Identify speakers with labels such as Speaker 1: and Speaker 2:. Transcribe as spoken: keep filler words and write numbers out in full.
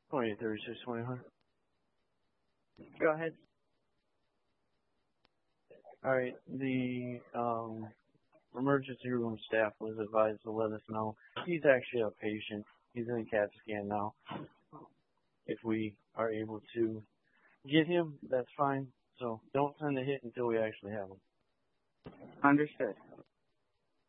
Speaker 1: twenty-eight thirty-six twenty-one.
Speaker 2: Go ahead.
Speaker 1: All right. The um, emergency room staff was advised to let us know. He's actually a patient. He's in a CAT scan now. If we are able to get him, that's fine. So don't send a hit until we actually have him.
Speaker 2: Understood.